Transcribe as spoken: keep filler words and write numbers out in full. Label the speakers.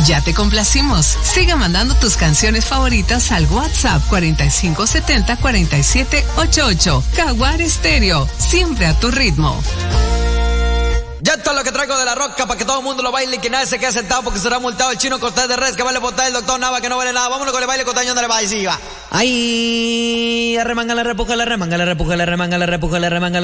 Speaker 1: Ya te complacimos. Sigue mandando tus canciones favoritas al WhatsApp cuarenta y cinco setenta cuarenta y siete ochenta y ocho. Jaguar Estéreo, siempre a tu ritmo.
Speaker 2: Ya está lo que traigo de la roca para que todo el mundo lo baile y que nadie se quede sentado porque será multado. El chino Cortés de Res que vale botar, el doctor Nava que no vale nada. Vámonos con el baile costeño donde le va a decir, va. Ay, arremanga, la repuja, la remanga, la repuja, la remanga, la repuja, la remanga.